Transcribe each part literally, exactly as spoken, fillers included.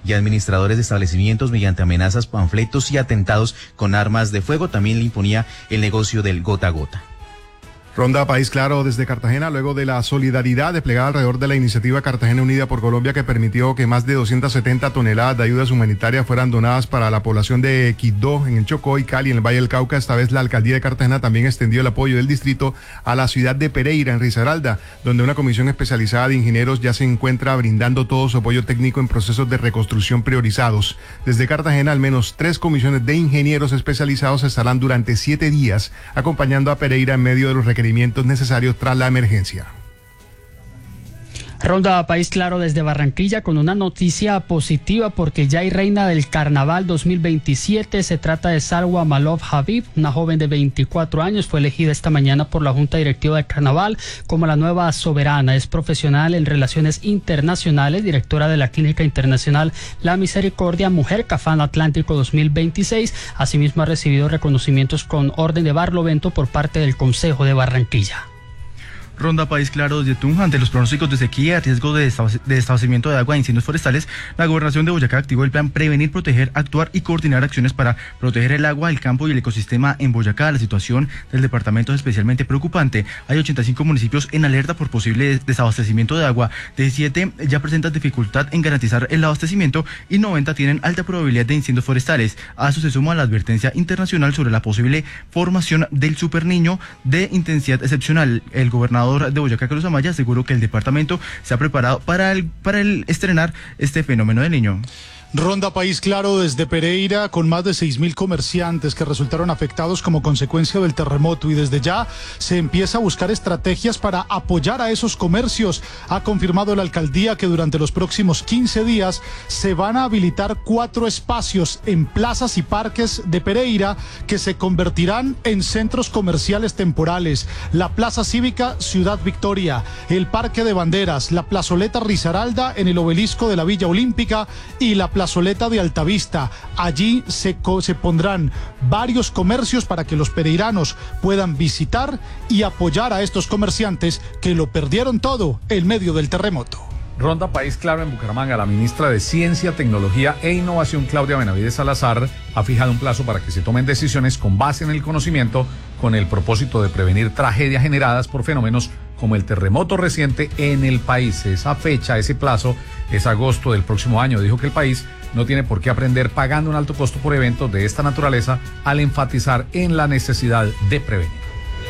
y administradores de establecimientos mediante amenazas, panfletos y atentados con armas de fuego. También le imponía el negocio del gota a gota. Ronda País Claro desde Cartagena, luego de la solidaridad desplegada alrededor de la iniciativa Cartagena Unida por Colombia, que permitió que más de doscientas setenta toneladas de ayudas humanitarias fueran donadas para la población de Quibdó, en el Chocó, y Cali, en el Valle del Cauca. Esta vez la alcaldía de Cartagena también extendió el apoyo del distrito a la ciudad de Pereira, en Risaralda, donde una comisión especializada de ingenieros ya se encuentra brindando todo su apoyo técnico en procesos de reconstrucción priorizados. Desde Cartagena, al menos tres comisiones de ingenieros especializados estarán durante siete días acompañando a Pereira en medio de los requerimientos necesarios tras la emergencia. Ronda País Claro desde Barranquilla con una noticia positiva, porque ya hay reina del Carnaval dos mil veintisiete. Se trata de Salwa Malov Habib, una joven de veinticuatro años. Fue elegida esta mañana por la Junta Directiva del Carnaval como la nueva soberana. Es profesional en relaciones internacionales, directora de la Clínica Internacional La Misericordia, Mujer Cafán Atlántico dos mil veintiséis. Asimismo ha recibido reconocimientos con Orden de Barlovento por parte del Consejo de Barranquilla. Ronda País Claro desde Tunja. Ante los pronósticos de sequía, riesgo de desabastecimiento de agua e incendios forestales, la Gobernación de Boyacá activó el plan Prevenir, Proteger, Actuar y Coordinar acciones para proteger el agua, el campo y el ecosistema en Boyacá. La situación del departamento es especialmente preocupante. Hay ochenta y cinco municipios en alerta por posible desabastecimiento de agua. diecisiete ya presentan dificultad en garantizar el abastecimiento y noventa tienen alta probabilidad de incendios forestales. A eso se suma la advertencia internacional sobre la posible formación del superniño de intensidad excepcional. El gobernador de Boyacá, Carlos Amaya, aseguró que el departamento se ha preparado para el, para el estrenar este fenómeno del Niño. Ronda País Claro desde Pereira, con más de seis mil comerciantes que resultaron afectados como consecuencia del terremoto, y desde ya se empieza a buscar estrategias para apoyar a esos comercios. Ha confirmado la alcaldía que durante los próximos quince días se van a habilitar cuatro espacios en plazas y parques de Pereira que se convertirán en centros comerciales temporales: la Plaza Cívica Ciudad Victoria, el Parque de Banderas, la Plazoleta Risaralda en el obelisco de la Villa Olímpica y la Plazoleta de Altavista. Allí se, se pondrán varios comercios para que los pereiranos puedan visitar y apoyar a estos comerciantes que lo perdieron todo en medio del terremoto. Ronda País Claro en Bucaramanga. La ministra de Ciencia, Tecnología e Innovación, Claudia Benavides Salazar, ha fijado un plazo para que se tomen decisiones con base en el conocimiento, con el propósito de prevenir tragedias generadas por fenómenos como el terremoto reciente en el país. Esa fecha, ese plazo, es agosto del próximo año. Dijo que el país no tiene por qué aprender pagando un alto costo por eventos de esta naturaleza, al enfatizar en la necesidad de prevenir.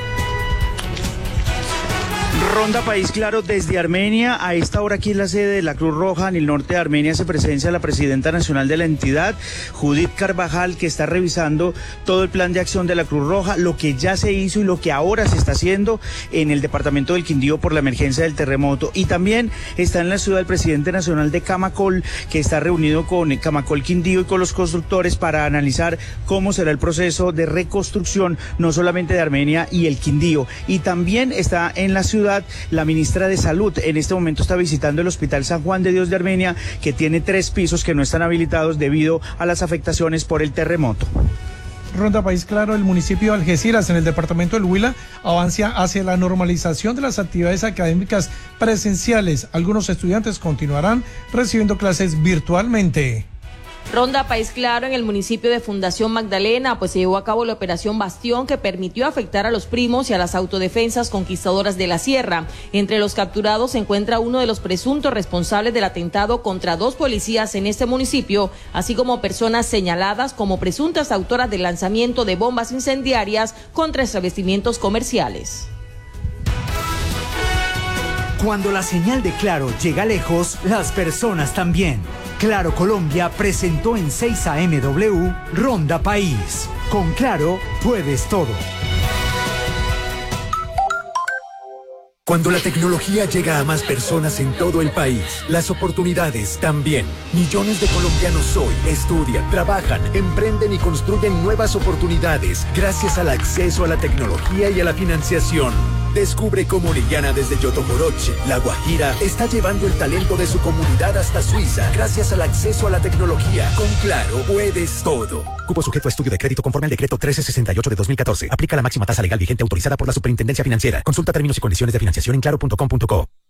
Ronda País Claro desde Armenia. A esta hora aquí en la sede de la Cruz Roja en el norte de Armenia se presencia la presidenta nacional de la entidad, Judith Carvajal, que está revisando todo el plan de acción de la Cruz Roja, lo que ya se hizo y lo que ahora se está haciendo en el departamento del Quindío por la emergencia del terremoto. Y también está en la ciudad el presidente nacional de Camacol, que está reunido con Camacol Quindío y con los constructores para analizar cómo será el proceso de reconstrucción, no solamente de Armenia y el Quindío. Y también está en la ciudad la ministra de Salud. En este momento está visitando el Hospital San Juan de Dios de Armenia, que tiene tres pisos que no están habilitados debido a las afectaciones por el terremoto. Ronda País Claro, el municipio de Algeciras, en el departamento del Huila, avanza hacia la normalización de las actividades académicas presenciales. Algunos estudiantes continuarán recibiendo clases virtualmente. Ronda País Claro en el municipio de Fundación Magdalena, pues se llevó a cabo la operación Bastión, que permitió afectar a los primos y a las autodefensas conquistadoras de la sierra. Entre los capturados se encuentra uno de los presuntos responsables del atentado contra dos policías en este municipio, así como personas señaladas como presuntas autoras del lanzamiento de bombas incendiarias contra establecimientos comerciales. Cuando la señal de Claro llega lejos, las personas también. Claro Colombia presentó en seis A M W Ronda País. Con Claro puedes todo. Cuando la tecnología llega a más personas en todo el país, las oportunidades también. Millones de colombianos hoy estudian, trabajan, emprenden y construyen nuevas oportunidades gracias al acceso a la tecnología y a la financiación. Descubre cómo Orellana desde Yotomoroche, La Guajira, está llevando el talento de su comunidad hasta Suiza gracias al acceso a la tecnología. Con Claro puedes todo. Cupo sujeto a estudio de crédito conforme al decreto trece sesenta y ocho de dos mil catorce. Aplica la máxima tasa legal vigente autorizada por la Superintendencia Financiera. Consulta términos y condiciones de financiación en claro punto com punto co.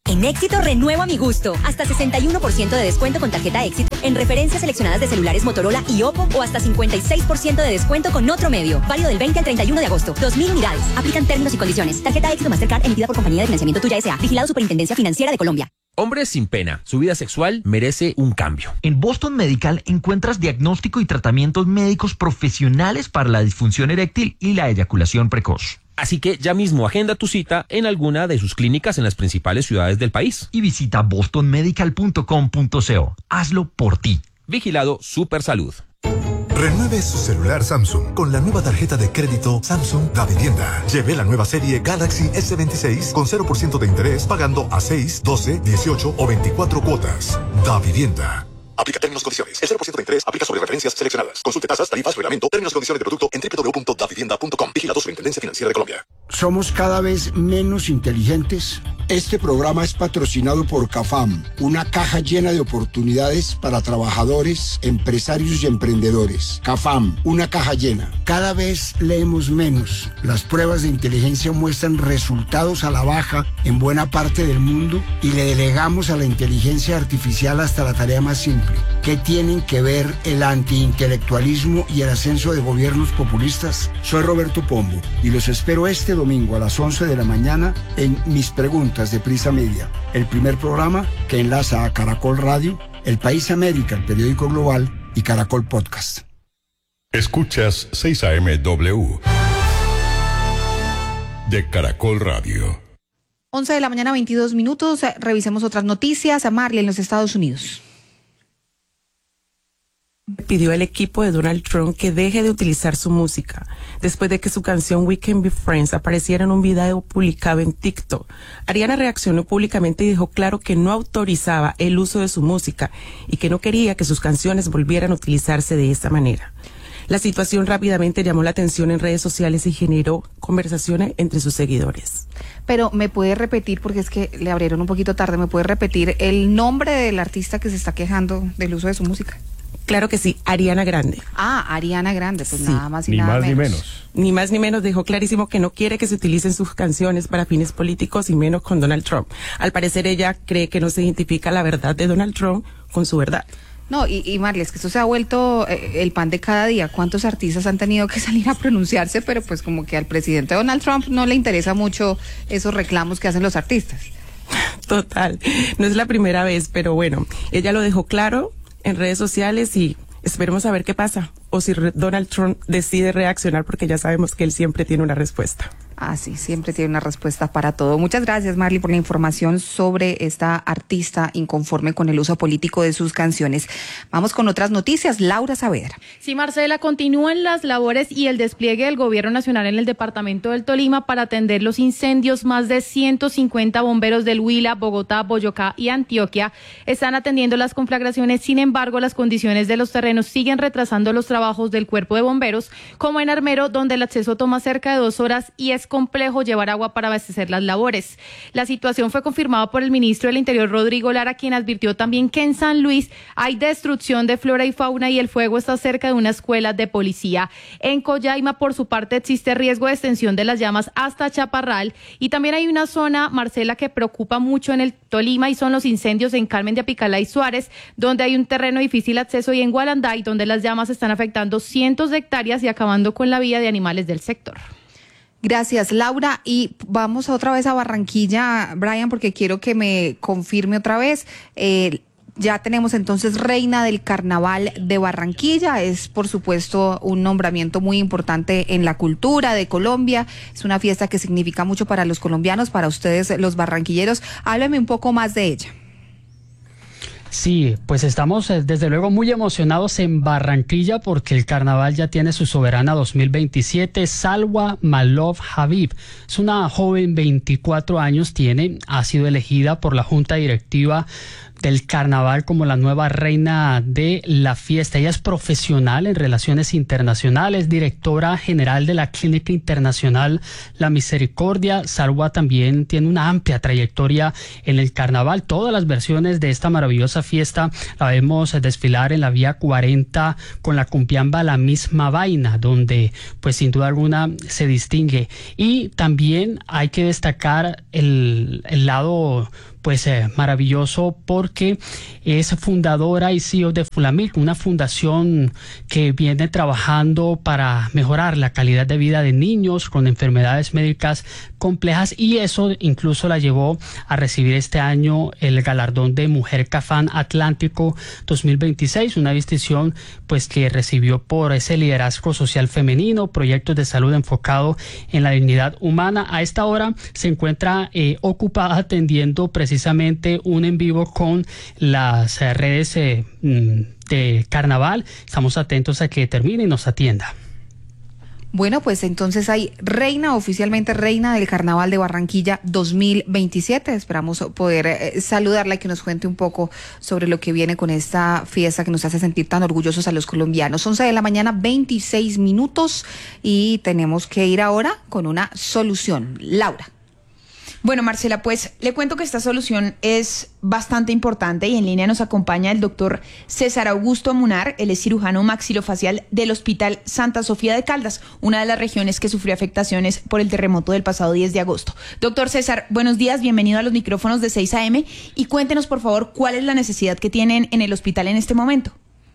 En Éxito renuevo a mi gusto. Hasta sesenta y uno por ciento de descuento con tarjeta Éxito en referencias seleccionadas de celulares Motorola y Oppo o hasta cincuenta y seis por ciento de descuento con otro medio. Válido del veinte al treinta y uno de agosto. dos mil unidades. Aplican términos y condiciones. Tarjeta Éxito Mastercard emitida por Compañía de Financiamiento Tuya S A. Vigilado Superintendencia Financiera de Colombia. Hombres sin pena. Su vida sexual merece un cambio. En Boston Medical encuentras diagnóstico y tratamientos médicos profesionales para la disfunción eréctil y la eyaculación precoz. Así que ya mismo agenda tu cita en alguna de sus clínicas en las principales ciudades del país. Y visita boston medical punto com punto co. Hazlo por ti. Vigilado Supersalud. Renueve su celular Samsung con la nueva tarjeta de crédito Samsung Da Vivienda. Lleve la nueva serie Galaxy S veintiséis con cero por ciento de interés pagando a seis, doce, dieciocho o veinticuatro cuotas. Da Vivienda. Aplica términos y condiciones. El cero por ciento de interés aplica sobre referencias seleccionadas. Consulte tasas, tarifas, reglamento, términos y condiciones de producto en doble u doble u doble u punto da vivienda punto com. Vigilado Superintendencia Financiera de Colombia. ¿Somos cada vez menos inteligentes? Este programa es patrocinado por CAFAM, una caja llena de oportunidades para trabajadores, empresarios y emprendedores. CAFAM, una caja llena. Cada vez leemos menos. Las pruebas de inteligencia muestran resultados a la baja en buena parte del mundo y le delegamos a la inteligencia artificial hasta la tarea más simple. ¿Qué tienen que ver el antiintelectualismo y el ascenso de gobiernos populistas? Soy Roberto Pombo y los espero este domingo a las once de la mañana en Mis Preguntas de Prisa Media, el primer programa que enlaza a Caracol Radio, El País América, el periódico global, y Caracol Podcast. Escuchas seis A M W de Caracol Radio. once de la mañana, veintidós minutos. Revisemos otras noticias. A Marley en los Estados Unidos. Pidió al equipo de Donald Trump que deje de utilizar su música después de que su canción We Can Be Friends apareciera en un video publicado en TikTok. Ariana reaccionó públicamente y dejó claro que no autorizaba el uso de su música y que no quería que sus canciones volvieran a utilizarse de esta manera. La situación rápidamente llamó la atención en redes sociales y generó conversaciones entre sus seguidores. Pero me puede repetir, porque es que le abrieron un poquito tarde, me puede repetir el nombre del artista que se está quejando del uso de su música. Claro que sí, Ariana Grande. Ah, Ariana Grande, pues sí. Nada más y ni nada más menos. ni menos. Ni más ni menos, dejó clarísimo que no quiere que se utilicen sus canciones para fines políticos y menos con Donald Trump. Al parecer ella cree que no se identifica la verdad de Donald Trump con su verdad. No, y, y Marley, es que esto se ha vuelto eh, el pan de cada día. ¿Cuántos artistas han tenido que salir a pronunciarse? Pero pues como que al presidente Donald Trump no le interesa mucho esos reclamos que hacen los artistas. Total, no es la primera vez, pero bueno, ella lo dejó claro en redes sociales y esperemos a ver qué pasa, o si Donald Trump decide reaccionar, porque ya sabemos que él siempre tiene una respuesta. Ah, sí, siempre tiene una respuesta para todo. Muchas gracias, Marley, por la información sobre esta artista inconforme con el uso político de sus canciones. Vamos con otras noticias. Laura Saavedra. Sí, Marcela, continúan las labores y el despliegue del Gobierno Nacional en el departamento del Tolima para atender los incendios. Más de ciento cincuenta bomberos del Huila, Bogotá, Boyacá y Antioquia están atendiendo las conflagraciones. Sin embargo, las condiciones de los terrenos siguen retrasando los trabajos del Cuerpo de Bomberos, como en Armero, donde el acceso toma cerca de dos horas y es complejo llevar agua para abastecer las labores. La situación fue confirmada por el ministro del Interior, Rodrigo Lara, quien advirtió también que en San Luis hay destrucción de flora y fauna y el fuego está cerca de una escuela de policía. En Coyaima, por su parte, existe riesgo de extensión de las llamas hasta Chaparral, y también hay una zona, Marcela, que preocupa mucho en el Tolima y son los incendios en Carmen de Apicalá y Suárez, donde hay un terreno difícil acceso, y en Gualanday, donde las llamas están afectando cientos de hectáreas y acabando con la vida de animales del sector. Gracias, Laura. Y vamos otra vez a Barranquilla, Brian, porque quiero que me confirme otra vez. Eh, ya tenemos entonces Reina del Carnaval de Barranquilla. Es, por supuesto, un nombramiento muy importante en la cultura de Colombia. Es una fiesta que significa mucho para los colombianos, para ustedes, los barranquilleros. Háblame un poco más de ella. Sí, pues estamos eh, desde luego muy emocionados en Barranquilla porque el carnaval ya tiene su soberana dos mil veintisiete, Salwa Malov Habib. Es una joven, veinticuatro años tiene, ha sido elegida por la Junta Directiva del Carnaval como la nueva reina de la fiesta. Ella es profesional en relaciones internacionales, directora general de la Clínica Internacional La Misericordia. Salwa también tiene una amplia trayectoria en el carnaval. Todas las versiones de esta maravillosa fiesta la vemos desfilar en la Vía cuarenta con la cumbiamba La Misma Vaina, donde pues sin duda alguna se distingue. Y también hay que destacar el, el lado pues eh, maravilloso porque es fundadora y C E O de Fulamil, una fundación que viene trabajando para mejorar la calidad de vida de niños con enfermedades médicas complejas, y eso incluso la llevó a recibir este año el galardón de Mujer Cafam Atlántico dos mil veintiséis, una distinción pues que recibió por ese liderazgo social femenino, proyectos de salud enfocado en la dignidad humana. A esta hora se encuentra eh, ocupada atendiendo precisamente un en vivo con las eh, redes eh, de carnaval. Estamos atentos a que termine y nos atienda. Bueno, pues entonces hay reina, oficialmente reina del Carnaval de Barranquilla dos mil veintisiete. Esperamos poder eh, saludarla y que nos cuente un poco sobre lo que viene con esta fiesta que nos hace sentir tan orgullosos a los colombianos. once de la mañana, veintiséis minutos, y tenemos que ir ahora con una solución. Laura. Bueno, Marcela, pues le cuento que esta solución es bastante importante y en línea nos acompaña el doctor César Augusto Munar. Él es cirujano maxilofacial del Hospital Santa Sofía de Caldas, una de las regiones que sufrió afectaciones por el terremoto del pasado diez de agosto. Doctor César, buenos días, bienvenido a los micrófonos de seis A M y cuéntenos, por favor, cuál es la necesidad que tienen en el hospital en este momento.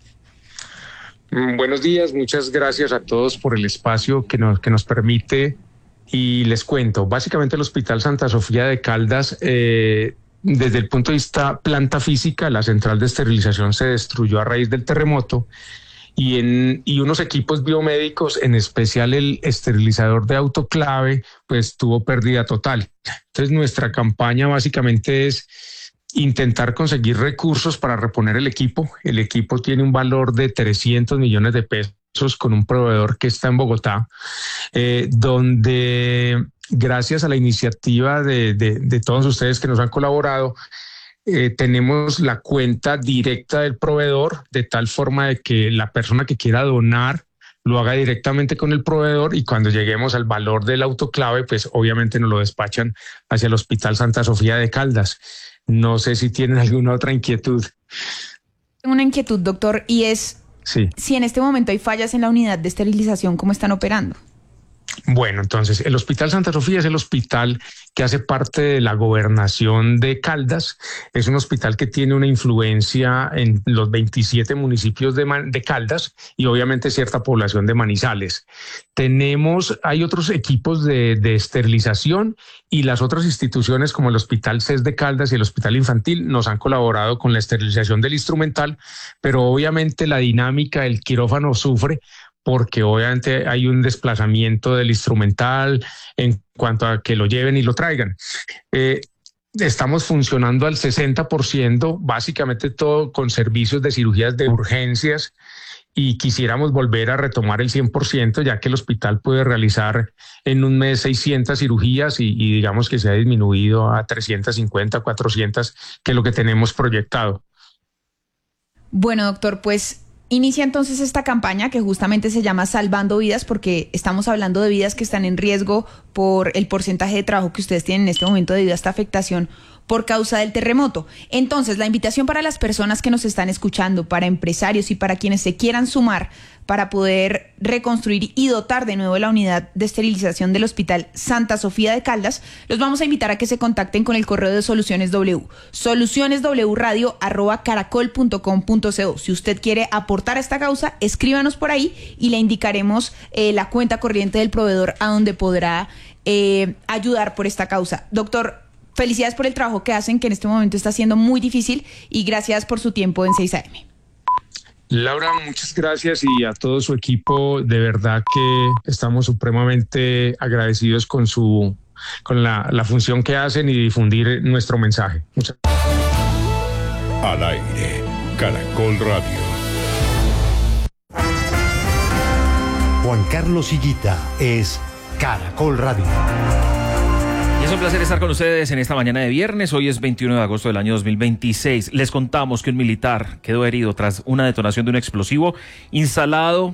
Buenos días, muchas gracias a todos por el espacio que nos, que nos permite. Y les cuento, básicamente el Hospital Santa Sofía de Caldas, eh, desde el punto de vista planta física, la central de esterilización se destruyó a raíz del terremoto y, en, y unos equipos biomédicos, en especial el esterilizador de autoclave, pues tuvo pérdida total. Entonces nuestra campaña básicamente es intentar conseguir recursos para reponer el equipo. El equipo tiene un valor de trescientos millones de pesos. Con un proveedor que está en Bogotá, eh, donde gracias a la iniciativa de, de, de todos ustedes que nos han colaborado, eh, tenemos la cuenta directa del proveedor, de tal forma de que la persona que quiera donar lo haga directamente con el proveedor, y cuando lleguemos al valor del autoclave, pues obviamente nos lo despachan hacia el Hospital Santa Sofía de Caldas. No sé si tienen alguna otra inquietud. Tengo una inquietud, doctor, y es... Sí. Si en este momento hay fallas en la unidad de esterilización, ¿cómo están operando? Bueno, entonces el Hospital Santa Sofía es el hospital que hace parte de la gobernación de Caldas. Es un hospital que tiene una influencia en los veintisiete municipios de, de Caldas y obviamente cierta población de Manizales. Tenemos, hay otros equipos de, de esterilización, y las otras instituciones como el Hospital C E S de Caldas y el Hospital Infantil nos han colaborado con la esterilización del instrumental, pero obviamente la dinámica del quirófano sufre porque obviamente hay un desplazamiento del instrumental en cuanto a que lo lleven y lo traigan. Eh, estamos funcionando al sesenta por ciento, básicamente todo con servicios de cirugías de urgencias, y quisiéramos volver a retomar el cien por ciento, ya que el hospital puede realizar en un mes seiscientas cirugías y, y digamos que se ha disminuido a trescientas cincuenta, cuatrocientas, que es lo que tenemos proyectado. Bueno, doctor, pues inicia entonces esta campaña que justamente se llama Salvando Vidas, porque estamos hablando de vidas que están en riesgo por el porcentaje de trabajo que ustedes tienen en este momento debido a esta afectación por causa del terremoto. Entonces, la invitación para las personas que nos están escuchando, para empresarios y para quienes se quieran sumar para poder reconstruir y dotar de nuevo la unidad de esterilización del Hospital Santa Sofía de Caldas, los vamos a invitar a que se contacten con el correo de Soluciones W, solucioneswradio arroba caracol punto com punto co. Si usted quiere aportar a esta causa, escríbanos por ahí y le indicaremos eh, la cuenta corriente del proveedor a donde podrá eh, ayudar por esta causa. Doctor, felicidades por el trabajo que hacen, que en este momento está siendo muy difícil, y gracias por su tiempo en seis A M. Laura, muchas gracias, y a todo su equipo, de verdad que estamos supremamente agradecidos con su con la, la función que hacen y difundir nuestro mensaje. Muchas gracias. Al aire, Caracol Radio. Juan Carlos Higuita es Caracol Radio. Es un placer estar con ustedes en esta mañana de viernes. Hoy es veintiuno de agosto del año dos mil veintiséis. Les contamos que un militar quedó herido tras una detonación de un explosivo instalado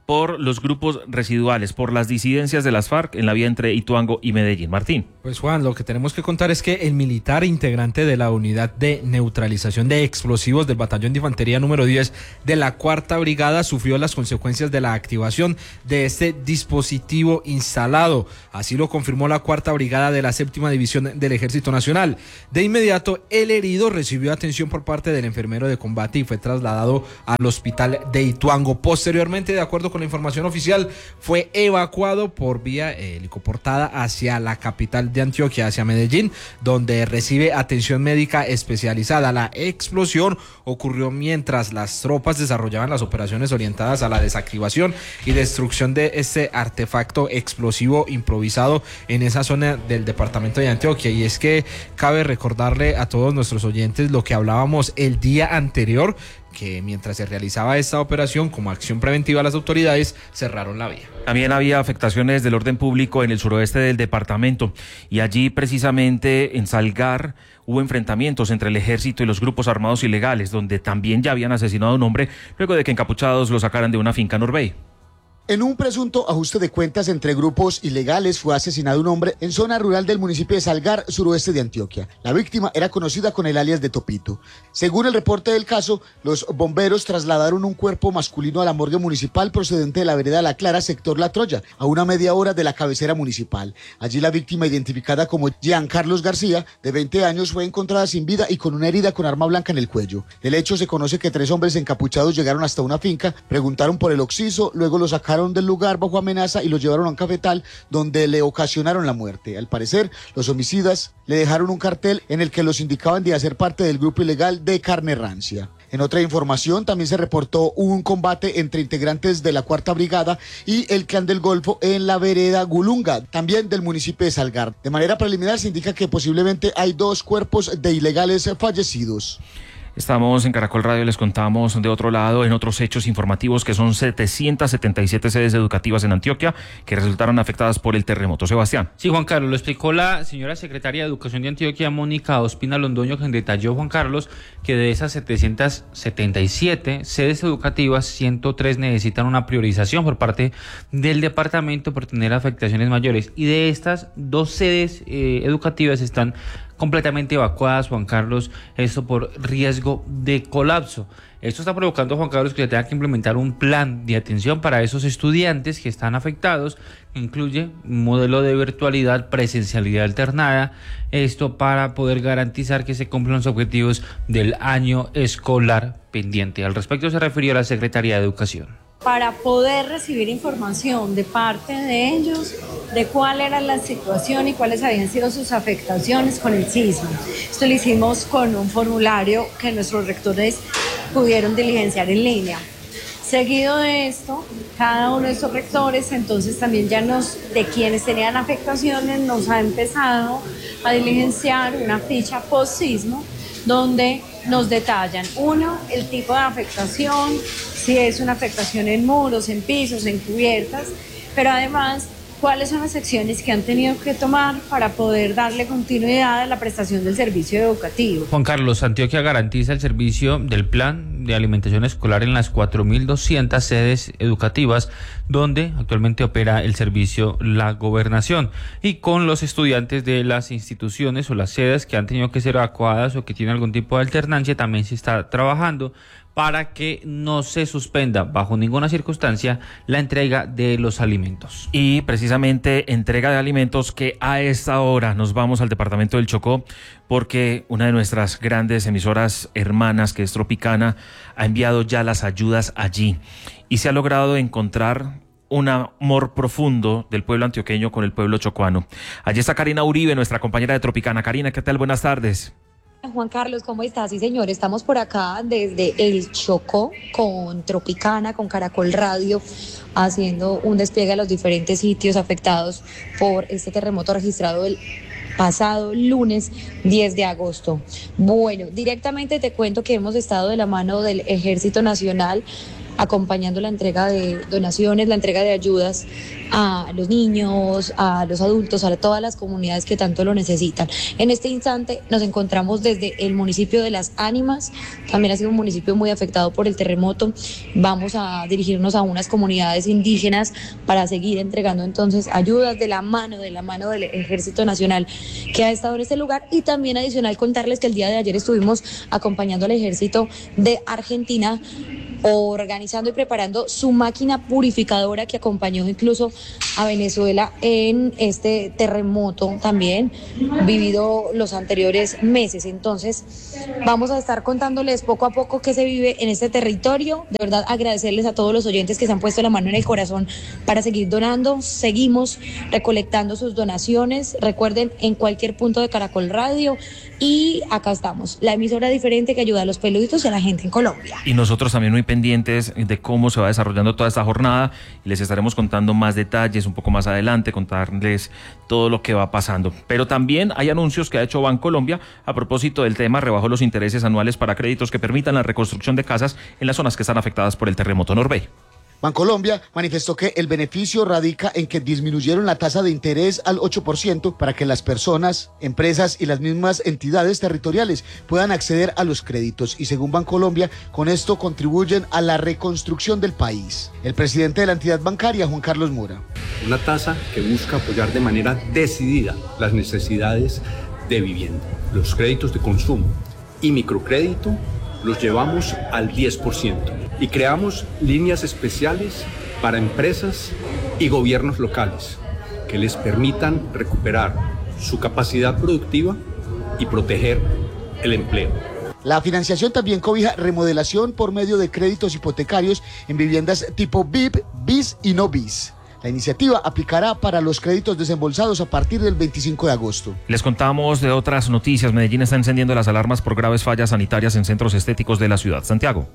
por los grupos residuales, por las disidencias de las FARC en la vía entre Ituango y Medellín. Martín. Pues Juan, lo que tenemos que contar es que el militar integrante de la unidad de neutralización de explosivos del batallón de infantería número diez de la cuarta brigada sufrió las consecuencias de la activación de este dispositivo instalado. Así lo confirmó la cuarta brigada de la séptima división del Ejército Nacional. De inmediato, el herido recibió atención por parte del enfermero de combate y fue trasladado al hospital de Ituango. Posteriormente, de acuerdo con la información oficial, fue evacuado por vía helicoportada hacia la capital de Antioquia, hacia Medellín, donde recibe atención médica especializada. La explosión ocurrió mientras las tropas desarrollaban las operaciones orientadas a la desactivación y destrucción de este artefacto explosivo improvisado en esa zona del departamento de Antioquia. Y es que cabe recordarle a todos nuestros oyentes lo que hablábamos el día anterior, que mientras se realizaba esta operación como acción preventiva, las autoridades cerraron la vía. También había afectaciones del orden público en el suroeste del departamento y allí precisamente en Salgar hubo enfrentamientos entre el ejército y los grupos armados ilegales, donde también ya habían asesinado a un hombre luego de que encapuchados lo sacaran de una finca en Orbey. En un presunto ajuste de cuentas entre grupos ilegales fue asesinado un hombre en zona rural del municipio de Salgar, suroeste de Antioquia. La víctima era conocida con el alias de Topito. Según el reporte del caso, los bomberos trasladaron un cuerpo masculino a la morgue municipal procedente de la vereda La Clara, sector La Troya, a una media hora de la cabecera municipal. Allí la víctima, identificada como Jean Carlos García, de veinte años, fue encontrada sin vida y con una herida con arma blanca en el cuello. Del hecho se conoce que tres hombres encapuchados llegaron hasta una finca, preguntaron por el occiso, luego lo sacaron del lugar bajo amenaza y lo llevaron a un cafetal donde le ocasionaron la muerte. Al parecer, los homicidas le dejaron un cartel en el que los indicaban de hacer parte del grupo ilegal de carne rancia. En otra información, también se reportó un combate entre integrantes de la cuarta brigada y el Clan del Golfo en la vereda Gulunga, también del municipio de Salgar. De manera preliminar se indica que posiblemente hay dos cuerpos de ilegales fallecidos. Estamos en Caracol Radio, les contamos de otro lado, en otros hechos informativos, que son setecientas setenta y siete sedes educativas en Antioquia que resultaron afectadas por el terremoto. Sebastián. Sí, Juan Carlos, lo explicó la señora secretaria de Educación de Antioquia, Mónica Ospina Londoño, quien detalló, Juan Carlos, que de esas setecientas setenta y siete sedes educativas, ciento tres necesitan una priorización por parte del departamento por tener afectaciones mayores. Y de estas, dos sedes eh, educativas están completamente evacuadas, Juan Carlos, esto por riesgo de colapso. Esto está provocando, Juan Carlos, que se tenga que implementar un plan de atención para esos estudiantes que están afectados, que incluye un modelo de virtualidad, presencialidad alternada, esto para poder garantizar que se cumplan los objetivos del año escolar pendiente. Al respecto se refirió la Secretaría de Educación. Para poder recibir información de parte de ellos de cuál era la situación y cuáles habían sido sus afectaciones con el sismo. Esto lo hicimos con un formulario que nuestros rectores pudieron diligenciar en línea. Seguido de esto, cada uno de estos rectores entonces también ya nos, de quienes tenían afectaciones, nos ha empezado a diligenciar una ficha post-sismo donde nos detallan, uno, el tipo de afectación, si es una afectación en muros, en pisos, en cubiertas, pero además cuáles son las acciones que han tenido que tomar para poder darle continuidad a la prestación del servicio educativo. Juan Carlos, Antioquia garantiza el servicio del plan de alimentación escolar en las cuatro mil doscientas sedes educativas donde actualmente opera el servicio la gobernación, y con los estudiantes de las instituciones o las sedes que han tenido que ser evacuadas o que tienen algún tipo de alternancia también se está trabajando para que no se suspenda bajo ninguna circunstancia la entrega de los alimentos. Y precisamente entrega de alimentos que a esta hora nos vamos al departamento del Chocó, porque una de nuestras grandes emisoras hermanas, que es Tropicana, ha enviado ya las ayudas allí y se ha logrado encontrar un amor profundo del pueblo antioqueño con el pueblo chocuano. Allí está Karina Uribe, nuestra compañera de Tropicana. Karina, ¿qué tal? Buenas tardes. Juan Carlos, ¿cómo estás? Sí, señor, estamos por acá desde el Chocó con Tropicana, con Caracol Radio, haciendo un despliegue a los diferentes sitios afectados por este terremoto registrado el pasado lunes diez de agosto. Bueno, directamente te cuento que hemos estado de la mano del Ejército Nacional acompañando la entrega de donaciones, la entrega de ayudas a los niños, a los adultos, a todas las comunidades que tanto lo necesitan. En este instante nos encontramos desde el municipio de Las Ánimas, también ha sido un municipio muy afectado por el terremoto. Vamos a dirigirnos a unas comunidades indígenas para seguir entregando entonces ayudas de la mano, de la mano del Ejército Nacional que ha estado en este lugar, y también adicional contarles que el día de ayer estuvimos acompañando al Ejército de Argentina organizando y preparando su máquina purificadora que acompañó incluso a Venezuela en este terremoto también vivido los anteriores meses. Entonces vamos a estar contándoles poco a poco qué se vive en este territorio. De verdad agradecerles a todos los oyentes que se han puesto la mano en el corazón para seguir donando. Seguimos recolectando sus donaciones, recuerden, en cualquier punto de Caracol Radio, y acá estamos, la emisora diferente que ayuda a los peluditos y a la gente en Colombia. Y nosotros también muy pendientes de cómo se va desarrollando toda esta jornada, y les estaremos contando más detalles un poco más adelante, contarles todo lo que va pasando. Pero también hay anuncios que ha hecho Bancolombia a propósito del tema. Rebajó los intereses anuales para créditos que permitan la reconstrucción de casas en las zonas que están afectadas por el terremoto. Norbey. Bancolombia manifestó que el beneficio radica en que disminuyeron la tasa de interés al ocho por ciento para que las personas, empresas y las mismas entidades territoriales puedan acceder a los créditos, y según Bancolombia, con esto contribuyen a la reconstrucción del país. El presidente de la entidad bancaria, Juan Carlos Mora. Una tasa que busca apoyar de manera decidida las necesidades de vivienda, los créditos de consumo y microcrédito los llevamos al diez por ciento y creamos líneas especiales para empresas y gobiernos locales que les permitan recuperar su capacidad productiva y proteger el empleo. La financiación también cobija remodelación por medio de créditos hipotecarios en viviendas tipo B I P, B I S y no B I S. La iniciativa aplicará para los créditos desembolsados a partir del veinticinco de agosto. Les contamos de otras noticias. Medellín está encendiendo las alarmas por graves fallas sanitarias en centros estéticos de la ciudad. Santiago.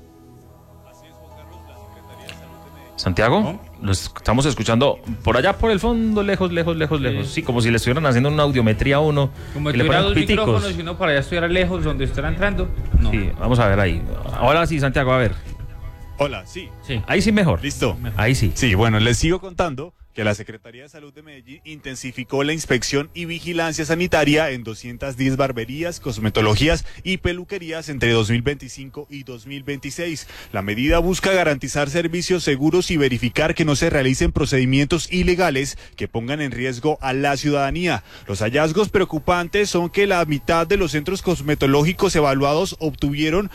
Santiago, ¿no? Lo estamos escuchando por allá, por el fondo, lejos, lejos, lejos, sí. lejos. Sí, como si le estuvieran haciendo una audiometría a uno. Como si le tuviera dos piticos. micrófonos y uno para allá estuviera lejos, donde estuviera entrando. No. Sí, vamos a ver ahí. Ahora sí, Santiago, a ver. Hola, sí. sí. Ahí sí mejor. Listo. Mejor. Ahí sí. Sí, bueno, les sigo contando que la Secretaría de Salud de Medellín intensificó la inspección y vigilancia sanitaria en doscientas diez barberías, cosmetologías y peluquerías entre dos mil veinticinco y dos mil veintiséis. La medida busca garantizar servicios seguros y verificar que no se realicen procedimientos ilegales que pongan en riesgo a la ciudadanía. Los hallazgos preocupantes son que la mitad de los centros cosmetológicos evaluados obtuvieron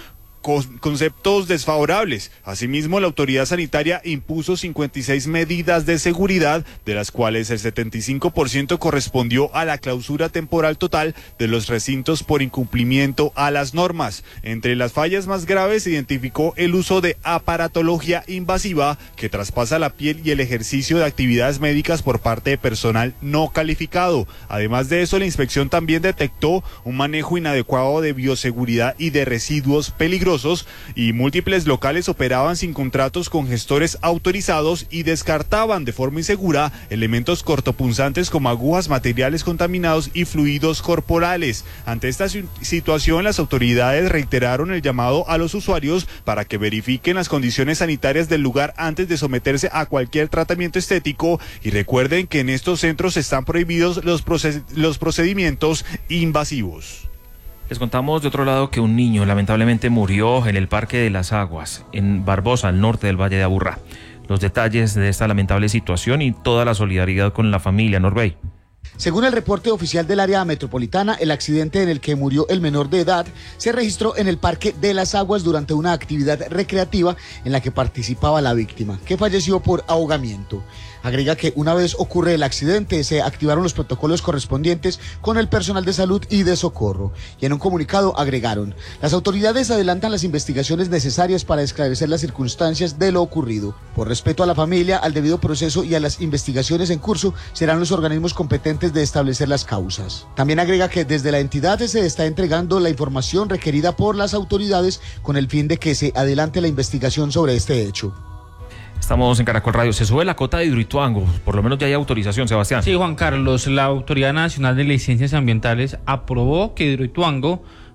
conceptos desfavorables. Asimismo, la autoridad sanitaria impuso cincuenta y seis medidas de seguridad, de las cuales el setenta y cinco por ciento correspondió a la clausura temporal total de los recintos por incumplimiento a las normas. Entre las fallas más graves se identificó el uso de aparatología invasiva que traspasa la piel y el ejercicio de actividades médicas por parte de personal no calificado. Además de eso, la inspección también detectó un manejo inadecuado de bioseguridad y de residuos peligrosos, y múltiples locales operaban sin contratos con gestores autorizados y descartaban de forma insegura elementos cortopunzantes como agujas, materiales contaminados y fluidos corporales. Ante esta situación, las autoridades reiteraron el llamado a los usuarios para que verifiquen las condiciones sanitarias del lugar antes de someterse a cualquier tratamiento estético, y recuerden que en estos centros están prohibidos los, proced- los procedimientos invasivos. Les contamos de otro lado que un niño lamentablemente murió en el Parque de las Aguas, en Barbosa, al norte del Valle de Aburrá. Los detalles de esta lamentable situación y toda la solidaridad con la familia. Norbey. Según el reporte oficial del área metropolitana, el accidente en el que murió el menor de edad se registró en el Parque de las Aguas durante una actividad recreativa en la que participaba la víctima, que falleció por ahogamiento. Agrega que una vez ocurre el accidente se activaron los protocolos correspondientes con el personal de salud y de socorro, y en un comunicado agregaron: las autoridades adelantan las investigaciones necesarias para esclarecer las circunstancias de lo ocurrido. Por respeto a la familia, al debido proceso y a las investigaciones en curso, serán los organismos competentes de establecer las causas. También agrega que desde la entidad se está entregando la información requerida por las autoridades con el fin de que se adelante la investigación sobre este hecho. Estamos en Caracol Radio. Se sube la cota de Hidroituango, por lo menos ya hay autorización, Sebastián. Sí, Juan Carlos, la Autoridad Nacional de Licencias Ambientales aprobó que Hidroituango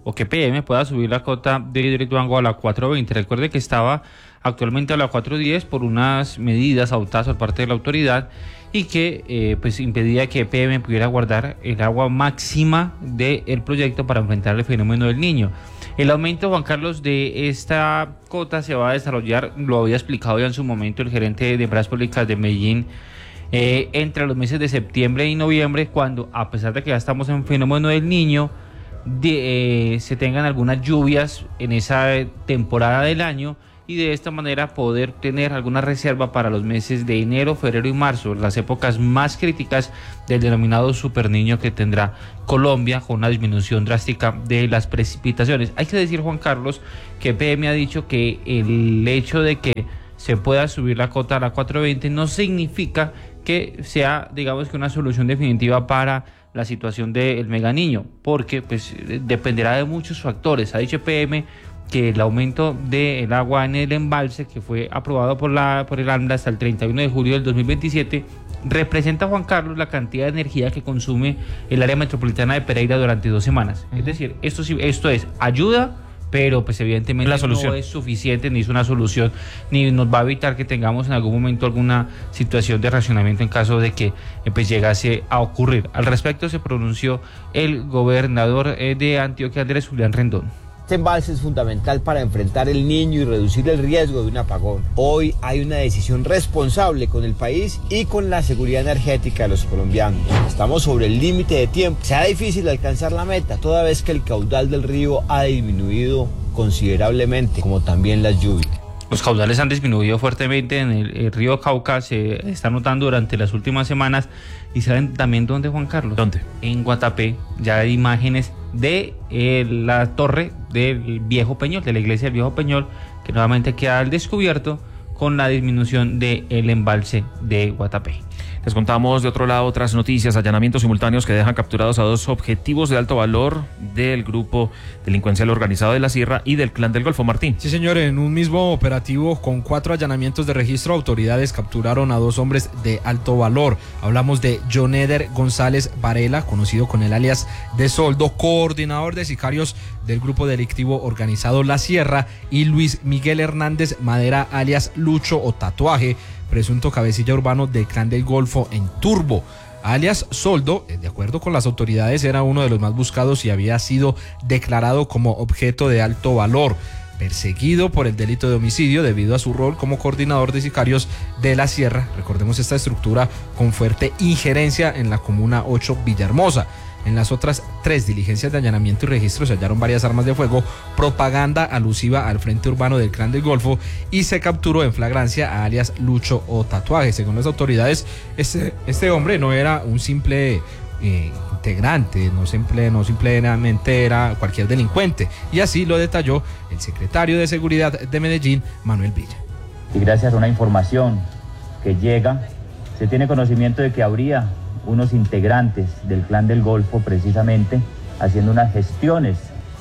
o que P M pueda subir la cota de Hidroituango a la cuatro veinte. Recuerde que estaba actualmente a la cuatro diez por unas medidas adoptadas por parte de la autoridad y que eh, pues impedía que P M pudiera guardar el agua máxima del proyecto para enfrentar el fenómeno del Niño. El aumento, Juan Carlos, de esta cota se va a desarrollar, lo había explicado ya en su momento el gerente de Empresas Públicas de Medellín, eh, entre los meses de septiembre y noviembre, cuando a pesar de que ya estamos en fenómeno del Niño, de, eh, se tengan algunas lluvias en esa temporada del año, y de esta manera poder tener alguna reserva para los meses de enero, febrero y marzo, las épocas más críticas del denominado super niño que tendrá Colombia, con una disminución drástica de las precipitaciones. Hay que decir, Juan Carlos, que P M ha dicho que el hecho de que se pueda subir la cota a la cuatro veinte no significa que sea, digamos, que una solución definitiva para la situación del mega niño, porque pues dependerá de muchos factores. Ha dicho P M que el aumento del agua en el embalse, que fue aprobado por la por el ANDA hasta el treinta y uno de julio del dos mil veintisiete, representa, Juan Carlos, la cantidad de energía que consume el área metropolitana de Pereira durante dos semanas. Uh-huh. Es decir, esto, esto es ayuda, pero pues evidentemente la solución no es suficiente, ni es una solución, ni nos va a evitar que tengamos en algún momento alguna situación de racionamiento en caso de que pues llegase a ocurrir. Al respecto se pronunció el gobernador de Antioquia, Andrés Julián Rendón. Este embalse es fundamental para enfrentar el Niño y reducir el riesgo de un apagón. Hoy hay una decisión responsable con el país y con la seguridad energética de los colombianos. Estamos sobre el límite de tiempo. Será difícil alcanzar la meta, toda vez que el caudal del río ha disminuido considerablemente, como también las lluvias. Los caudales han disminuido fuertemente en el, el río Cauca, se está notando durante las últimas semanas. ¿Y saben también dónde, Juan Carlos? ¿Dónde? En Guatapé. Ya hay imágenes de eh, la torre del Viejo Peñol, de la iglesia del Viejo Peñol, que nuevamente queda al descubierto con la disminución del embalse de Guatapé. Les contamos de otro lado otras noticias, allanamientos simultáneos que dejan capturados a dos objetivos de alto valor del grupo delincuencial organizado de la Sierra y del Clan del Golfo. Martín. Sí, señor, en un mismo operativo con cuatro allanamientos de registro, autoridades capturaron a dos hombres de alto valor. Hablamos de John Eder González Varela, conocido con el alias de Soldo, coordinador de sicarios del grupo delictivo organizado La Sierra, y Luis Miguel Hernández Madera, alias Lucho o Tatuaje, presunto cabecilla urbano del Clan del Golfo en Turbo. Alias Soldo, de acuerdo con las autoridades, era uno de los más buscados y había sido declarado como objeto de alto valor, perseguido por el delito de homicidio debido a su rol como coordinador de sicarios de La Sierra. Recordemos esta estructura con fuerte injerencia en la comuna ocho Villahermosa. En las otras tres diligencias de allanamiento y registro se hallaron varias armas de fuego, propaganda alusiva al Frente Urbano del Clan del Golfo, y se capturó en flagrancia a alias Lucho o Tatuaje. Según las autoridades, este, este hombre no era un simple eh, integrante, no, simple, no simplemente era cualquier delincuente, y así lo detalló el secretario de Seguridad de Medellín, Manuel Villa. Y gracias a una información que llega, se tiene conocimiento de que habría unos integrantes del Clan del Golfo precisamente haciendo unas gestiones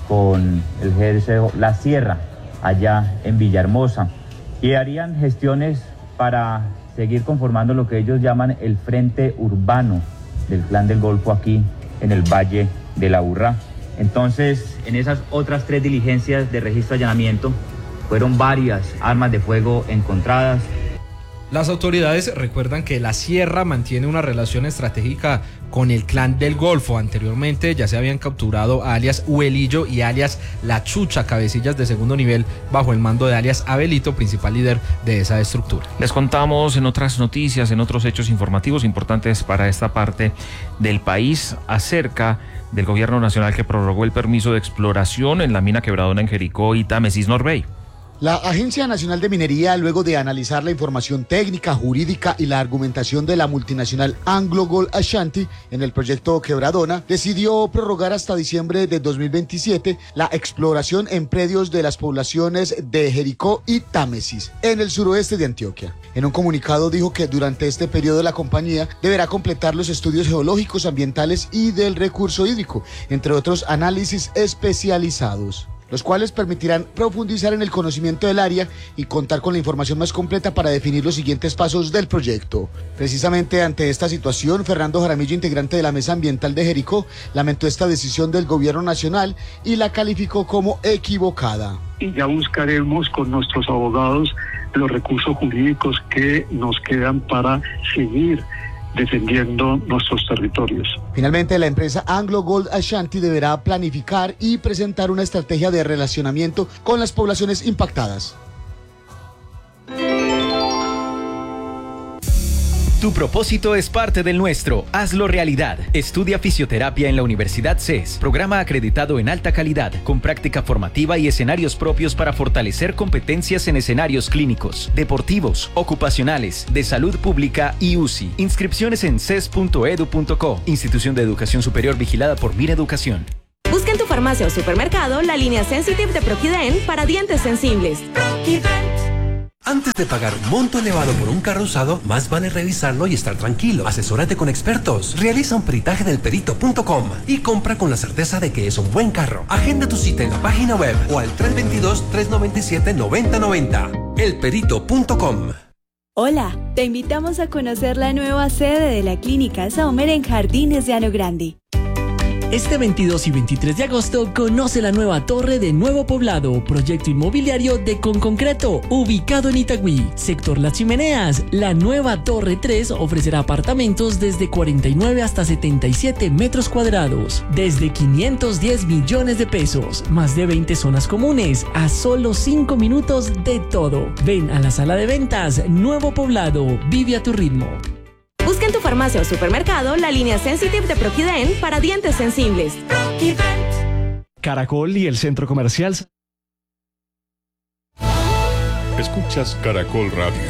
con el G S O La Sierra allá en Villahermosa, y harían gestiones para seguir conformando lo que ellos llaman el Frente Urbano del Clan del Golfo aquí en el Valle de la Urrá. Entonces, en esas otras tres diligencias de registro de allanamiento fueron varias armas de fuego encontradas. Las autoridades recuerdan que La Sierra mantiene una relación estratégica con el Clan del Golfo. Anteriormente ya se habían capturado a alias Huelillo y alias La Chucha, cabecillas de segundo nivel bajo el mando de alias Abelito, principal líder de esa estructura. Les contamos en otras noticias, en otros hechos informativos importantes para esta parte del país, acerca del gobierno nacional que prorrogó el permiso de exploración en la mina Quebradona en Jericó y Támesis Norvey. La Agencia Nacional de Minería, luego de analizar la información técnica, jurídica y la argumentación de la multinacional Anglo Gold Ashanti en el proyecto Quebradona, decidió prorrogar hasta diciembre de dos mil veintisiete la exploración en predios de las poblaciones de Jericó y Támesis, en el suroeste de Antioquia. En un comunicado dijo que durante este periodo la compañía deberá completar los estudios geológicos, ambientales y del recurso hídrico, entre otros análisis especializados. los cuales permitirán profundizar en el conocimiento del área y contar con la información más completa para definir los siguientes pasos del proyecto. Precisamente ante esta situación, Fernando Jaramillo, integrante de la Mesa Ambiental de Jericó, lamentó esta decisión del gobierno nacional y la calificó como equivocada. Y ya buscaremos con nuestros abogados los recursos jurídicos que nos quedan para seguir defendiendo nuestros territorios. Finalmente, la empresa Anglo Gold Ashanti deberá planificar y presentar una estrategia de relacionamiento con las poblaciones impactadas. Tu propósito es parte del nuestro. Hazlo realidad. Estudia fisioterapia en la Universidad C E S. Programa acreditado en alta calidad, con práctica formativa y escenarios propios para fortalecer competencias en escenarios clínicos, deportivos, ocupacionales, de salud pública y U C I. Inscripciones en c e s punto e d u punto co. Institución de Educación Superior vigilada por Mineducación. Busca en tu farmacia o supermercado la línea Sensitive de Proquident para dientes sensibles. Antes de pagar monto elevado por un carro usado, más vale revisarlo y estar tranquilo. Asesórate con expertos. Realiza un peritaje del perito punto com y compra con la certeza de que es un buen carro. Agenda tu cita en la página web o al tres dos dos, tres nueve siete, nueve cero nueve cero. el perito punto com. Hola, te invitamos a conocer la nueva sede de la Clínica Saumer en Jardines de Ano Grande. Este veintidós y veintitrés de agosto conoce la nueva torre de Nuevo Poblado, proyecto inmobiliario de Conconcreto, ubicado en Itagüí. Sector Las Chimeneas, la nueva Torre tres ofrecerá apartamentos desde cuarenta y nueve hasta setenta y siete metros cuadrados, desde quinientos diez millones de pesos, más de veinte zonas comunes, a solo cinco minutos de todo. Ven a la sala de ventas Nuevo Poblado, vive a tu ritmo. Busca en tu farmacia o supermercado la línea Sensitive de Proquident para dientes sensibles. Caracol y el Centro Comercial. Escuchas Caracol Radio.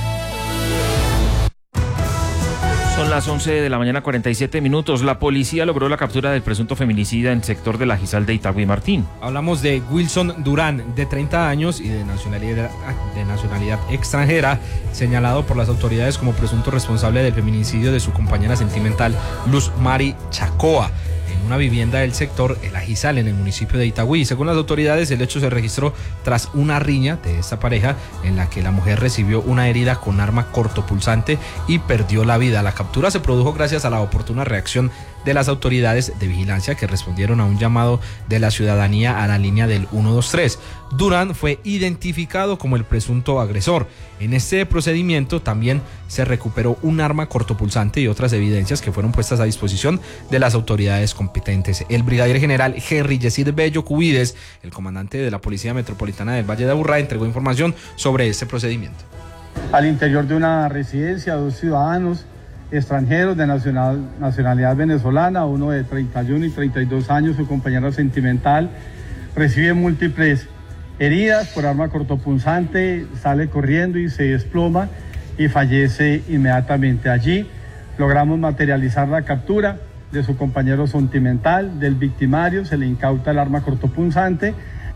Son las once de la mañana, cuarenta y siete minutos. La policía logró la captura del presunto feminicida en el sector de la Gizal de Itagüí. Martín. Hablamos de Wilson Durán, de treinta años y de nacionalidad, de nacionalidad extranjera, señalado por las autoridades como presunto responsable del feminicidio de su compañera sentimental Luz Mari Chacoa en una vivienda del sector El Ajizal, en el municipio de Itagüí. Según las autoridades, el hecho se registró tras una riña de esta pareja en la que la mujer recibió una herida con arma cortopulsante y perdió la vida. La captura se produjo gracias a la oportuna reacción de las autoridades de vigilancia que respondieron a un llamado de la ciudadanía a la línea del uno dos tres. Durán fue identificado como el presunto agresor. En este procedimiento también se recuperó un arma cortopulsante y otras evidencias que fueron puestas a disposición de las autoridades competentes. El brigadier general Henry Yesid Bello Cubides, el comandante de la Policía Metropolitana del Valle de Aburrá, entregó información sobre este procedimiento. Al interior de una residencia, dos ciudadanos extranjeros de nacional, nacionalidad venezolana, uno de treinta y uno y treinta y dos años, su compañera sentimental, recibe múltiples heridas por arma cortopunzante, sale corriendo y se desploma y fallece inmediatamente allí. Logramos materializar la captura de su compañero sentimental, del victimario, se le incauta el arma cortopunzante.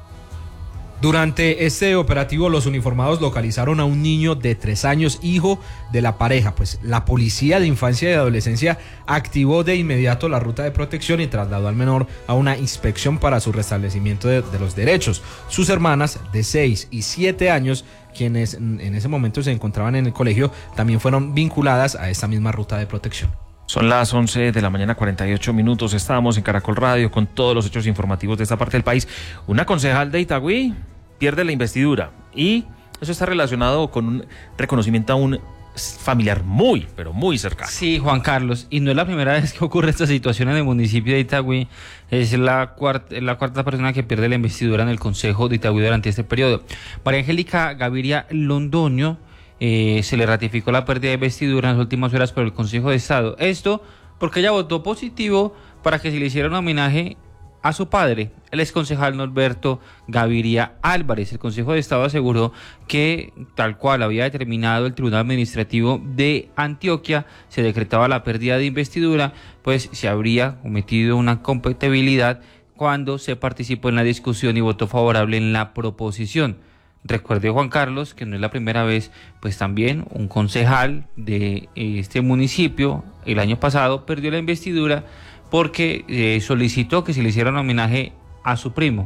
Durante este operativo, los uniformados localizaron a un niño de tres años, hijo de la pareja. Pues la Policía de Infancia y Adolescencia activó de inmediato la ruta de protección y trasladó al menor a una inspección para su restablecimiento de, de los derechos. Sus hermanas de seis y siete años, quienes en ese momento se encontraban en el colegio, también fueron vinculadas a esta misma ruta de protección. Son las once de la mañana, cuarenta y ocho minutos. Estábamos en Caracol Radio con todos los hechos informativos de esta parte del país. Una concejal de Itagüí pierde la investidura y eso está relacionado con un reconocimiento a un familiar muy, pero muy cercano. Sí, Juan Carlos, y no es la primera vez que ocurre esta situación en el municipio de Itagüí. Es la cuarta, la cuarta persona que pierde la investidura en el Consejo de Itagüí durante este periodo. María Angélica Gaviria Londoño eh, se le ratificó la pérdida de investidura en las últimas horas por el Consejo de Estado. Esto porque ella votó positivo para que se le hiciera un homenaje a su padre, el exconcejal Norberto Gaviria Álvarez. El Consejo de Estado aseguró que, tal cual había determinado el Tribunal Administrativo de Antioquia, se decretaba la pérdida de investidura, pues se habría cometido una compatibilidad cuando se participó en la discusión y votó favorable en la proposición. Recuerde, Juan Carlos, que no es la primera vez, pues también un concejal de este municipio el año pasado perdió la investidura porque eh, solicitó que se le hiciera un homenaje a su primo,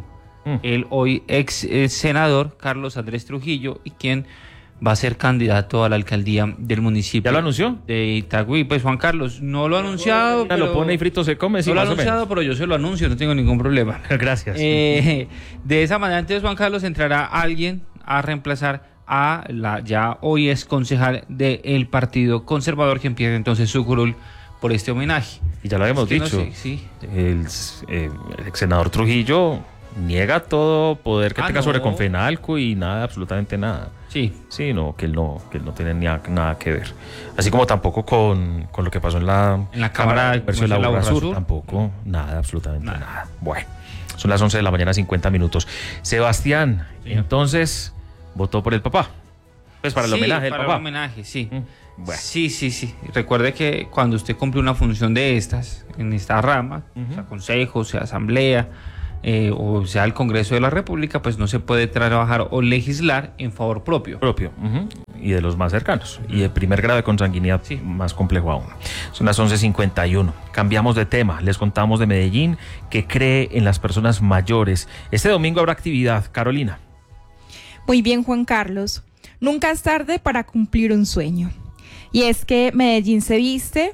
mm. el hoy ex eh, senador Carlos Andrés Trujillo, y quien va a ser candidato a la alcaldía del municipio. ¿Ya lo anunció? De Itagüí. Pues Juan Carlos no lo ha anunciado. Ya pero lo pone y frito se come. Sí, no lo ha más o anunciado, menos. pero yo se lo anuncio, no tengo ningún problema. Gracias. Eh, de esa manera, entonces, Juan Carlos, entrará alguien a reemplazar a la ya hoy es concejal del Partido Conservador, que empieza entonces su curul por este homenaje. Y ya lo habíamos es que dicho. No sé, sí. El, eh, el ex senador Trujillo niega todo poder que Ah, tenga no. sobre Confenalco y nada, absolutamente nada. Sí. Sí, no, que él no, que él no tiene ni a- nada que ver. Así como tampoco con, con lo que pasó en la, En la Cámara de Comercio de la Comercio de la Borra Sur, Sur. tampoco, nada, absolutamente nada. nada. Bueno, son las once de la mañana, cincuenta minutos. Sebastián, Sí. entonces, votó por el papá. Pues para el Sí, homenaje del para papá. el homenaje, sí. Mm, bueno. Sí, sí, sí. Recuerde que cuando usted cumple una función de estas, en esta rama, Ujú. sea consejo, sea asamblea, eh, o sea el Congreso de la República, pues no se puede trabajar o legislar en favor propio. Propio. Ujú. Y de los más cercanos. Y de primer grado de consanguinidad, Sí. más complejo aún. Son las once cincuenta y uno. Cambiamos de tema. Les contamos de Medellín, que cree en las personas mayores. Este domingo habrá actividad. Carolina. Muy bien, Juan Carlos. Nunca es tarde para cumplir un sueño. Y es que Medellín se viste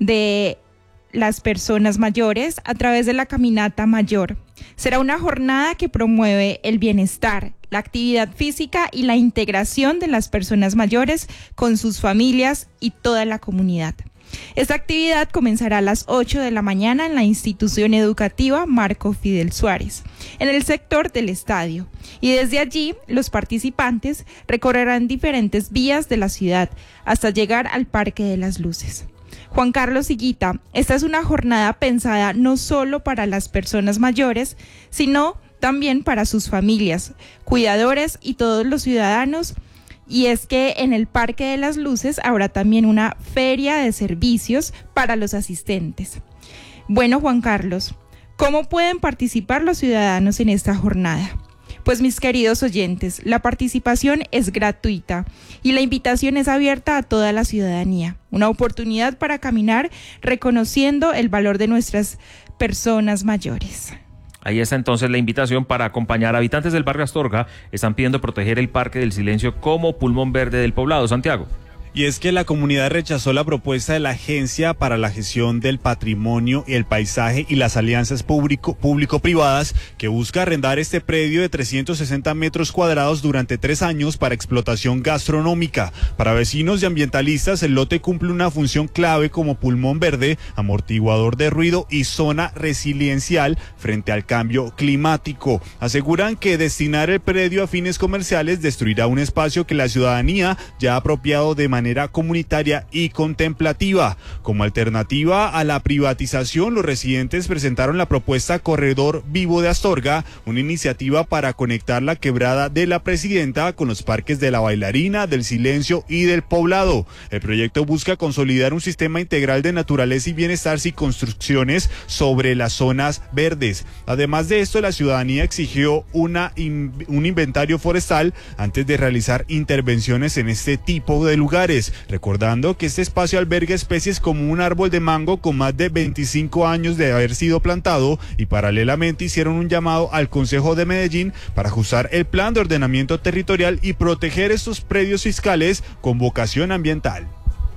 de las personas mayores a través de la Caminata Mayor. Será una jornada que promueve el bienestar, la actividad física y la integración de las personas mayores con sus familias y toda la comunidad. Esta actividad comenzará a las ocho de la mañana en la institución educativa Marco Fidel Suárez, en el sector del estadio. Y desde allí, los participantes recorrerán diferentes vías de la ciudad hasta llegar al Parque de las Luces. Juan Carlos Higuita, esta es una jornada pensada no solo para las personas mayores, sino también para sus familias, cuidadores y todos los ciudadanos. Y es que en el Parque de las Luces habrá también una feria de servicios para los asistentes. Bueno, Juan Carlos, ¿cómo pueden participar los ciudadanos en esta jornada? Pues mis queridos oyentes, la participación es gratuita y la invitación es abierta a toda la ciudadanía. Una oportunidad para caminar reconociendo el valor de nuestras personas mayores. Ahí está entonces la invitación para acompañar. Habitantes del barrio Astorga están pidiendo proteger el Parque del Silencio como pulmón verde del poblado. Santiago. Y es que la comunidad rechazó la propuesta de la Agencia para la Gestión del Patrimonio y el Paisaje y las alianzas público, público-privadas, que busca arrendar este predio de trescientos sesenta metros cuadrados durante tres años para explotación gastronómica. Para vecinos y ambientalistas, el lote cumple una función clave como pulmón verde, amortiguador de ruido y zona resiliencial frente al cambio climático. Aseguran que destinar el predio a fines comerciales destruirá un espacio que la ciudadanía ya ha apropiado de manera manera comunitaria y contemplativa. Como alternativa a la privatización, los residentes presentaron la propuesta Corredor Vivo de Astorga, una iniciativa para conectar la quebrada de la Presidenta con los parques de la Bailarina, del Silencio y del Poblado. El proyecto busca consolidar un sistema integral de naturaleza y bienestar sin construcciones sobre las zonas verdes. Además de esto, la ciudadanía exigió una in, un inventario forestal antes de realizar intervenciones en este tipo de lugares, recordando que este espacio alberga especies como un árbol de mango con más de veinticinco años de haber sido plantado, y paralelamente hicieron un llamado al Consejo de Medellín para ajustar el plan de ordenamiento territorial y proteger estos predios fiscales con vocación ambiental.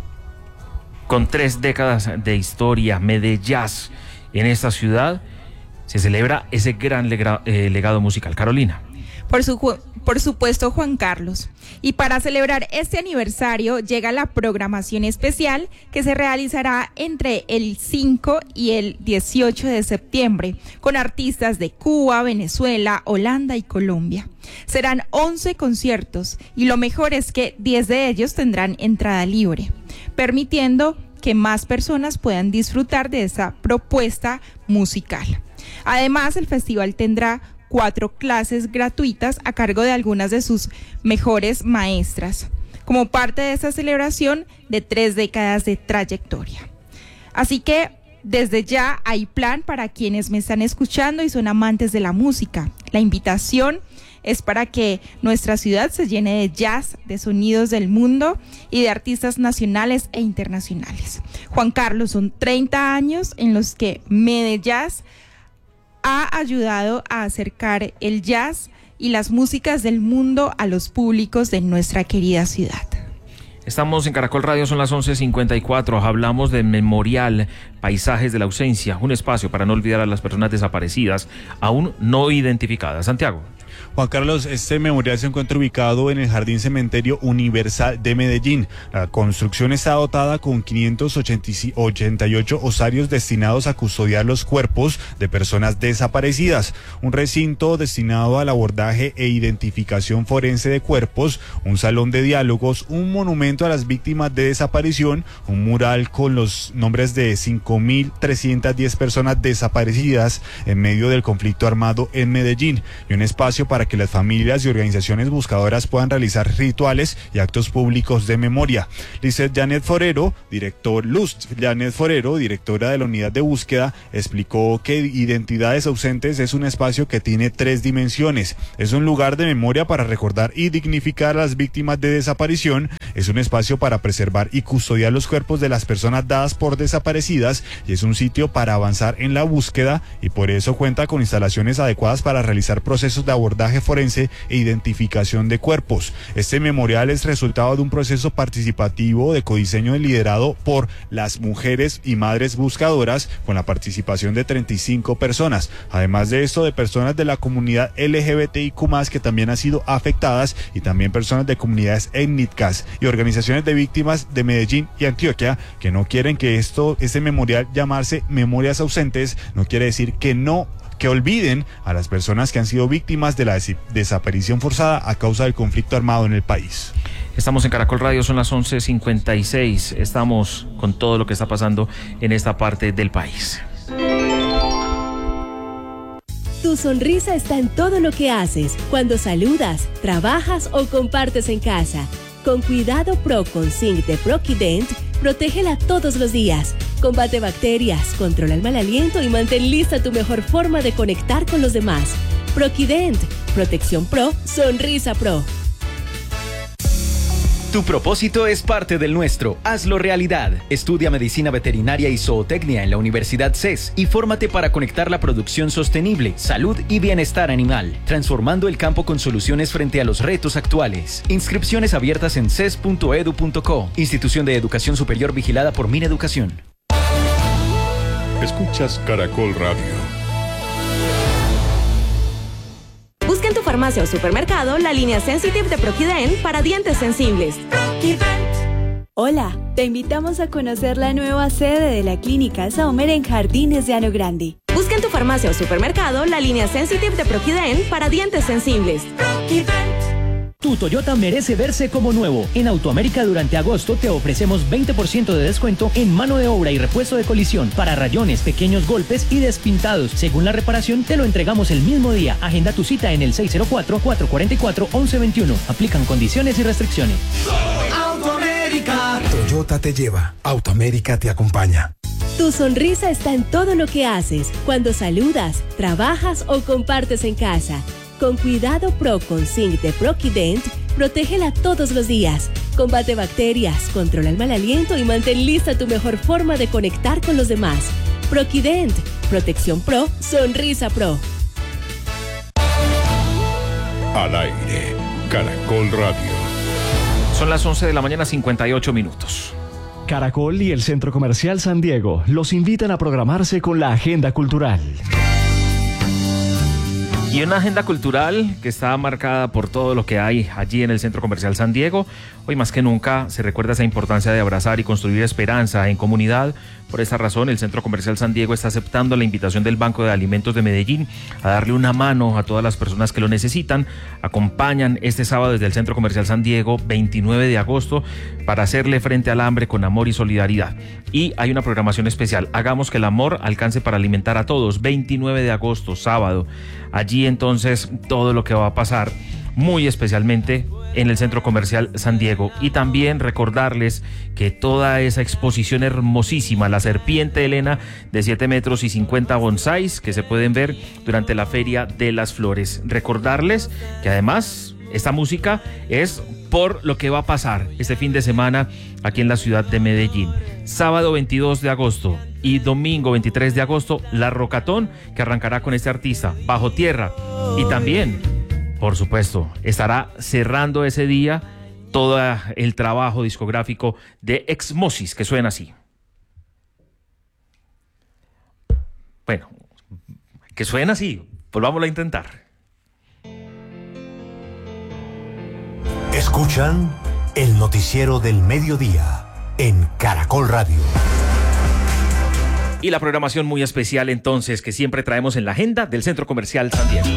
Con tres décadas de historia, Medellín, en esta ciudad se celebra ese gran lega, eh, legado musical. Carolina. Por, su, por supuesto, Juan Carlos. Y para celebrar este aniversario llega la programación especial que se realizará entre el cinco y el dieciocho de septiembre con artistas de Cuba, Venezuela, Holanda y Colombia. Serán once conciertos y lo mejor es que diez de ellos tendrán entrada libre, permitiendo que más personas puedan disfrutar de esta propuesta musical. Además, el festival tendrá cuatro clases gratuitas a cargo de algunas de sus mejores maestras, como parte de esta celebración de tres décadas de trayectoria. Así que desde ya hay plan para quienes me están escuchando y son amantes de la música. La invitación es para que nuestra ciudad se llene de jazz, de sonidos del mundo y de artistas nacionales e internacionales. Juan Carlos, son treinta años en los que Medellín ha ayudado a acercar el jazz y las músicas del mundo a los públicos de nuestra querida ciudad. Estamos en Caracol Radio, son las once cincuenta y cuatro. Hablamos del Memorial Paisajes de la Ausencia, un espacio para no olvidar a las personas desaparecidas, aún no identificadas. Santiago. Juan Carlos, este memorial se encuentra ubicado en el Jardín Cementerio Universal de Medellín. La construcción está dotada con quinientos ochenta y ocho osarios destinados a custodiar los cuerpos de personas desaparecidas, un recinto destinado al abordaje e identificación forense de cuerpos, un salón de diálogos, un monumento a las víctimas de desaparición, un mural con los nombres de cinco mil trescientas diez personas desaparecidas en medio del conflicto armado en Medellín y un espacio para que las familias y organizaciones buscadoras puedan realizar rituales y actos públicos de memoria. Lizeth Janet Forero, director, Luz Janet Forero, directora de la unidad de búsqueda, explicó que Identidades Ausentes es un espacio que tiene tres dimensiones. Es un lugar de memoria para recordar y dignificar a las víctimas de desaparición, es un espacio para preservar y custodiar los cuerpos de las personas dadas por desaparecidas y es un sitio para avanzar en la búsqueda y por eso cuenta con instalaciones adecuadas para realizar procesos de abordaje forense e identificación de cuerpos. Este memorial es resultado de un proceso participativo de codiseño liderado por las mujeres y madres buscadoras con la participación de treinta y cinco personas. Además de esto, de personas de la comunidad L G B T I Q más, que también han sido afectadas y también personas de comunidades étnicas y organizaciones de víctimas de Medellín y Antioquia que no quieren que esto, este memorial llamarse Memorias Ausentes, no quiere decir que no que olviden a las personas que han sido víctimas de la des- desaparición forzada a causa del conflicto armado en el país. Estamos en Caracol Radio, son las once cincuenta y seis. Estamos con todo lo que está pasando en esta parte del país. Tu sonrisa está en todo lo que haces, cuando saludas, trabajas o compartes en casa. Con Cuidado Pro con Zinc de Proquident, protégela todos los días. Combate bacterias, controla el mal aliento y mantén lista tu mejor forma de conectar con los demás. Proquident, protección pro, sonrisa pro. Tu propósito es parte del nuestro. Hazlo realidad. Estudia medicina veterinaria y zootecnia en la Universidad C E S y fórmate para conectar la producción sostenible, salud y bienestar animal, transformando el campo con soluciones frente a los retos actuales. Inscripciones abiertas en ces punto edu punto co. Institución de Educación Superior vigilada por Mineducación. Escuchas Caracol Radio. Busca en tu farmacia o supermercado la línea Sensitive de Proquident para dientes sensibles. Hola, te invitamos a conocer la nueva sede de la Clínica Saomer en Jardines de Ano Grande. Busca en tu farmacia o supermercado la línea Sensitive de Proquident para dientes sensibles. Tu Toyota merece verse como nuevo. En Autoamérica durante agosto te ofrecemos veinte por ciento de descuento en mano de obra y repuesto de colisión para rayones, pequeños golpes y despintados. Según la reparación, te lo entregamos el mismo día. Agenda tu cita en el seis cero cuatro, cuatro cuatro cuatro, once veintiuno. Aplican condiciones y restricciones. Autoamérica. Toyota te lleva. Autoamérica te acompaña. Tu sonrisa está en todo lo que haces, cuando saludas, trabajas o compartes en casa. Con Cuidado Pro con Zinc de Proquident, protégela todos los días. Combate bacterias, controla el mal aliento y mantén lista tu mejor forma de conectar con los demás. Proquident, protección pro, sonrisa pro. Al aire, Caracol Radio. Son las once de la mañana, cincuenta y ocho minutos. Caracol y el Centro Comercial San Diego los invitan a programarse con la agenda cultural. Y una agenda cultural que está marcada por todo lo que hay allí en el Centro Comercial San Diego. Hoy más que nunca se recuerda esa importancia de abrazar y construir esperanza en comunidad. Por esta razón, el Centro Comercial San Diego está aceptando la invitación del Banco de Alimentos de Medellín a darle una mano a todas las personas que lo necesitan. Acompañan este sábado desde el Centro Comercial San Diego, veintinueve de agosto, para hacerle frente al hambre con amor y solidaridad. Y hay una programación especial. Hagamos que el amor alcance para alimentar a todos. veintinueve de agosto, sábado. Allí entonces todo lo que va a pasar, muy especialmente en el Centro Comercial San Diego. Y también recordarles que toda esa exposición hermosísima, la serpiente Elena de siete metros y cincuenta bonsáis que se pueden ver durante la Feria de las Flores. Recordarles que además Esta música es por lo que va a pasar este fin de semana aquí en la ciudad de Medellín. Sábado veintidós de agosto y domingo veintitrés de agosto, la Rocatón, que arrancará con este artista, Bajo Tierra. Y también, por supuesto, estará cerrando ese día todo el trabajo discográfico de Exmosis, que suena así. Bueno, que suena así, volvámoslo a intentar. Escuchan el noticiero del mediodía en Caracol Radio. Y la programación muy especial entonces que siempre traemos en la agenda del Centro Comercial San Diego.